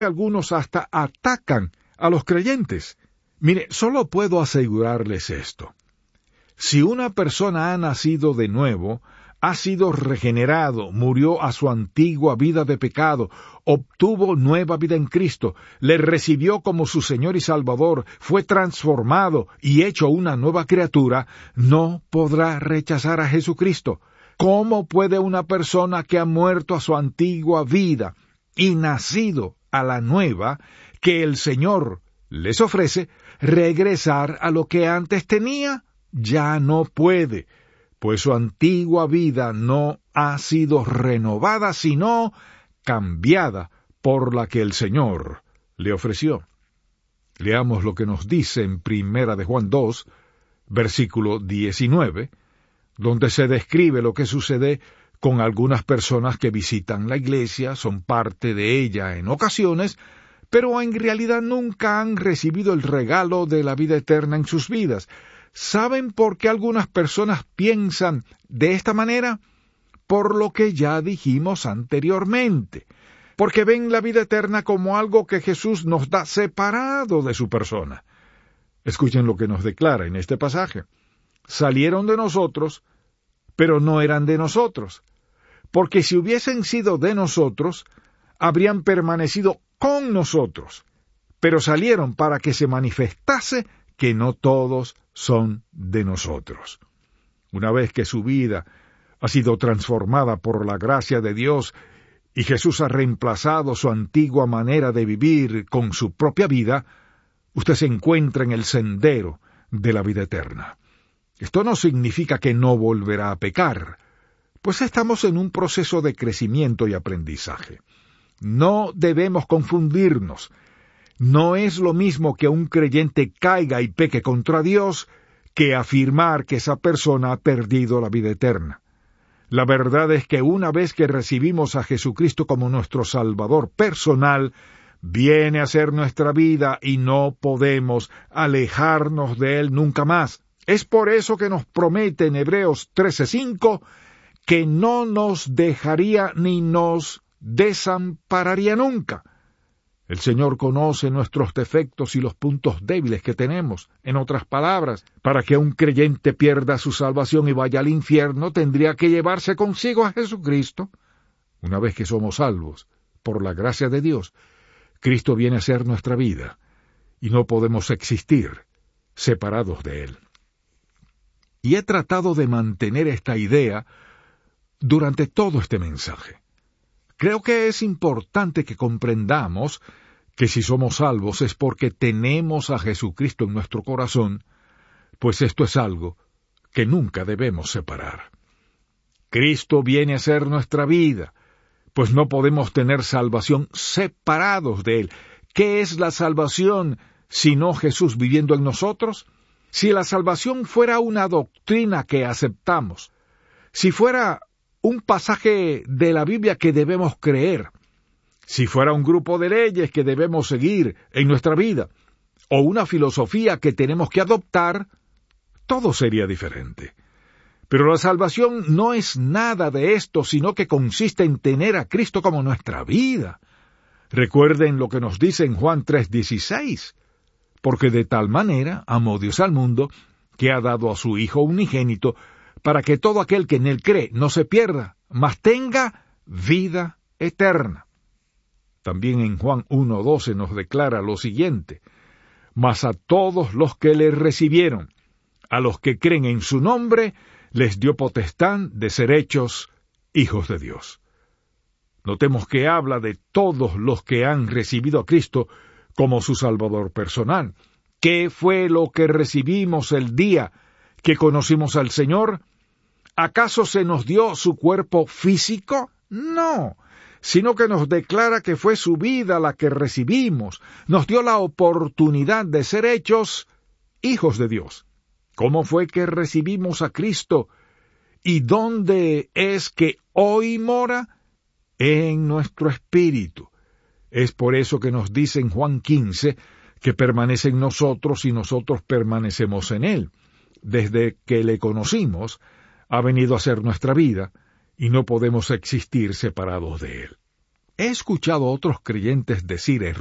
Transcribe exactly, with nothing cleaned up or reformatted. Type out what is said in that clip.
algunos hasta atacan a los creyentes. Mire, solo puedo asegurarles esto. Si una persona ha nacido de nuevo, ha sido regenerado, murió a su antigua vida de pecado, obtuvo nueva vida en Cristo, le recibió como su Señor y Salvador, fue transformado y hecho una nueva criatura, no podrá rechazar a Jesucristo. ¿Cómo puede una persona que ha muerto a su antigua vida y nacido a la nueva que el Señor les ofrece, regresar a lo que antes tenía? Ya no puede, pues su antigua vida no ha sido renovada, sino cambiada por la que el Señor le ofreció. Leamos lo que nos dice en Primera de Juan dos, versículo diecinueve, donde se describe lo que sucede con algunas personas que visitan la iglesia, son parte de ella en ocasiones, pero en realidad nunca han recibido el regalo de la vida eterna en sus vidas. ¿Saben por qué algunas personas piensan de esta manera? Por lo que ya dijimos anteriormente. Porque ven la vida eterna como algo que Jesús nos da separado de su persona. Escuchen lo que nos declara en este pasaje. Salieron de nosotros, pero no eran de nosotros. Porque si hubiesen sido de nosotros, habrían permanecido con nosotros. Pero salieron para que se manifestase que no todos son de nosotros. Una vez que su vida ha sido transformada por la gracia de Dios y Jesús ha reemplazado su antigua manera de vivir con su propia vida, usted se encuentra en el sendero de la vida eterna. Esto no significa que no volverá a pecar, pues estamos en un proceso de crecimiento y aprendizaje. No debemos confundirnos. No es lo mismo que un creyente caiga y peque contra Dios que afirmar que esa persona ha perdido la vida eterna. La verdad es que una vez que recibimos a Jesucristo como nuestro Salvador personal, viene a ser nuestra vida y no podemos alejarnos de Él nunca más. Es por eso que nos promete en Hebreos trece cinco que no nos dejaría ni nos desampararía nunca. El Señor conoce nuestros defectos y los puntos débiles que tenemos. En otras palabras, para que un creyente pierda su salvación y vaya al infierno, tendría que llevarse consigo a Jesucristo. Una vez que somos salvos, por la gracia de Dios, Cristo viene a ser nuestra vida, y no podemos existir separados de Él. Y he tratado de mantener esta idea durante todo este mensaje. Creo que es importante que comprendamos que si somos salvos es porque tenemos a Jesucristo en nuestro corazón, pues esto es algo que nunca debemos separar. Cristo viene a ser nuestra vida, pues no podemos tener salvación separados de Él. ¿Qué es la salvación sino Jesús viviendo en nosotros? Si la salvación fuera una doctrina que aceptamos, si fuera un pasaje de la Biblia que debemos creer, si fuera un grupo de leyes que debemos seguir en nuestra vida, o una filosofía que tenemos que adoptar, todo sería diferente. Pero la salvación no es nada de esto, sino que consiste en tener a Cristo como nuestra vida. Recuerden lo que nos dice en Juan tres dieciséis, porque de tal manera amó Dios al mundo, que ha dado a su Hijo unigénito, para que todo aquel que en él cree no se pierda, mas tenga vida eterna. También en Juan uno doce nos declara lo siguiente: mas a todos los que le recibieron, a los que creen en su nombre, les dio potestad de ser hechos hijos de Dios. Notemos que habla de todos los que han recibido a Cristo como su Salvador personal. ¿Qué fue lo que recibimos el día que conocimos al Señor? ¿Acaso se nos dio su cuerpo físico? No, sino que nos declara que fue su vida la que recibimos. Nos dio la oportunidad de ser hechos hijos de Dios. ¿Cómo fue que recibimos a Cristo? ¿Y dónde es que hoy mora? En nuestro espíritu. Es por eso que nos dice en Juan quince que permanece en nosotros y nosotros permanecemos en Él. Desde que le conocimos, ha venido a ser nuestra vida y no podemos existir separados de Él. he escuchado a otros creyentes decir